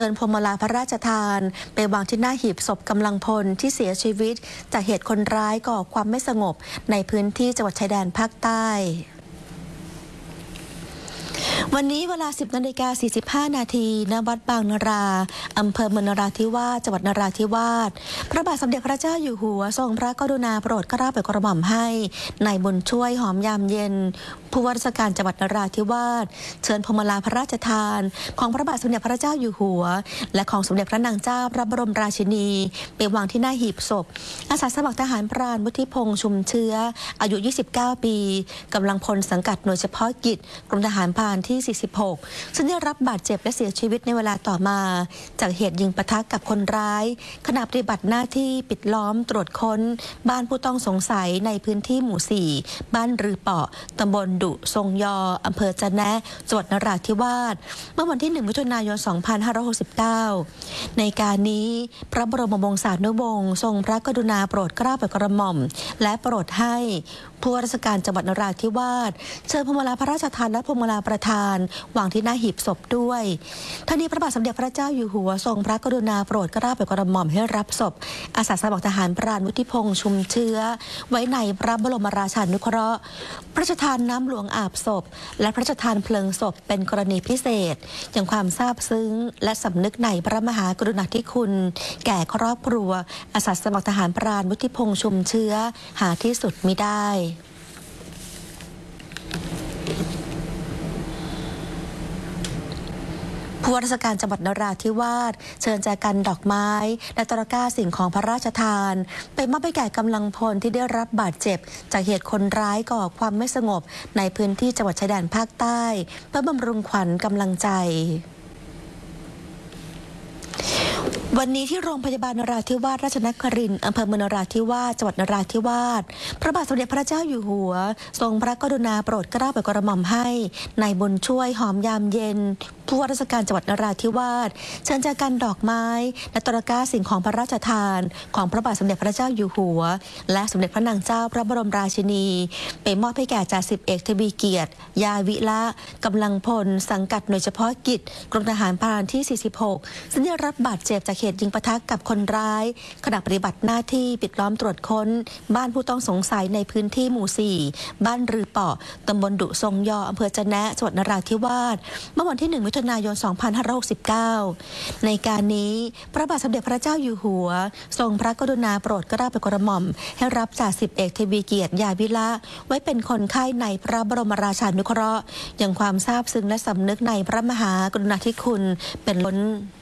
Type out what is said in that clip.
เชิญพวงมาลาพระราชทานไปวางที่หน้าหีบศพกำลังพลที่เสียชีวิตจากเหตุคนร้ายก่อความไม่สงบในพื้นที่จังหวัดชายแดนภาคใต้วันนี้เวลา 10:45 นาทีณ วัดบางนราอำเภอเมืองนราธิวาสจังหวัดนราธิวาสพระบาทสมเด็จพระเจ้าอยู่หัวทรงพระกรุณาโปรดเกล้าโปรดกระหม่อมให้นายบุญช่วยหอมยามเย็นผู้ว่าราชการจังหวัดนราธิวาสเชิญพวงมาลาพระราชทานของพระบาทสมเด็จพระเจ้าอยู่หัวและของสมเด็จพระนางเจ้าพระบรมราชินีไปวางที่หน้าหีบศพอาสาสมัครทหารพรานวุฒิพงษ์ชุมเชื้ออายุ 29 ปีกำลังพลสังกัดหน่วยเฉพาะกิจกรมทหารพรานที่ 46 ซึ่งได้รับบาดเจ็บและเสียชีวิตในเวลาต่อมาจากเหตุยิงปะทะกับคนร้ายขณะปฏิบัติหน้าที่ปิดล้อมตรวจค้นบ้านผู้ต้องสงสัยในพื้นที่หมู่ 4 บ้านรือเปาะตำบลดุทรงยออำเภอจะแนะจังหวัดนราธิวาสเมื่อวันที่ 1 มิถุนายน 2569 ในการนี้พระบรมวงศานุวงศ์ทรงพระกรุณาโปรดเกล้าโปรดกระหม่อมและโปรดให้ผู้ว่าราชการจังหวัดนราธิวาสเชิญพวงมาลาพระราชทานและพวงมาลาประธานวางที่หน้าหีบศพด้วยทั้งนี้พระบาทสมเด็จพระเจ้าอยู่หัวทรงพระกรุณาโปรดเกล้าโปรดกระหม่อมให้รับศพอาสาสมัครทหารพรานวุฒิพงษ์ชุมเชื้อไว้ในพระบรมราชานุเคราะห์พระราชทานน้ำหลวงอาบศพและพระราชทานเพลิงศพเป็นกรณีพิเศษอย่างความซาบซึ้งและสำนึกในพระมหากรุณาธิคุณแก่ครอบครัวอาสาสมัครทหารพรานวุฒิพงษ์ชุมเชื้อหาที่สุดมิได้ผู้ว่าราชการจังหวัดนราธิวาสเชิญแจกันดอกไม้และตะกร้าสิ่งของพระราชทานไปมอบให้แก่กำลังพลที่ได้รับบาดเจ็บจากเหตุคนร้ายก่อความไม่สงบในพื้นที่จังหวัดชายแดนภาคใต้เพื่อบำรุงขวัญกำลังใจวันนี้ที่โรงพยาบาลนราธิวาสราชนครินทร์อำเภอเมืองนราธิวาสจังหวัดนราธิวาสพระบาทสมเด็จพระเจ้าอยู่หัวทรงพระกรุณาโปรดเกล้าโปรดกระหม่อมให้นายบุญช่วยหอมยามเย็นผู้ว่าราชการจังหวัดนราธิวาสเชิญแจกันดอกไม้และตะกร้าสิ่งของพระราชทานของพระบาทสมเด็จพระเจ้าอยู่หัวและสมเด็จพระนางเจ้าพระบรมราชินีไปมอบให้แก่จ่าสิบเอกทวีเกียรติยาวิละกำลังพลสังกัดหน่วยเฉพาะกิจกรมทหารพรานที่ 46 ซึ่งได้รับบาดเจ็บจากเหตุยิงปะทะกับคนร้ายขณะปฏิบัติหน้าที่ปิดล้อมตรวจค้นบ้านผู้ต้องสงสัยในพื้นที่หมู่ 4 บ้านรือเปาะตำบลดุทรงยออำเภอจะแนะจังหวัดนราธิวาสเมื่อวันที่ 1 มิถุนายน 2569 ในการนี้พระบาทสมเด็จพระเจ้าอยู่หัวทรงพระกรุณาโปรดเกล้าโปรดกระหม่อมให้รับจ่าสิบเอกทวีเกียรติยาวิละไว้เป็นคนไข้ในพระบรมราชานุเคราะห์อย่างความซาบซึ้งและสำนึกในพระมหากรุณาธิคุณเป็นล้น